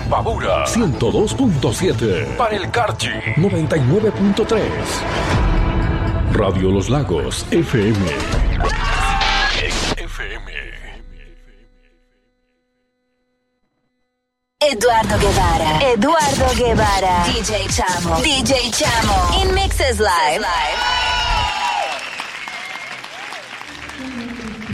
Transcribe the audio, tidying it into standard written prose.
Imbabura 102.7. Para el Carchi 99.3. Radio Los Lagos FM. Eduardo Guevara. DJ Chamo. In Mixes Live.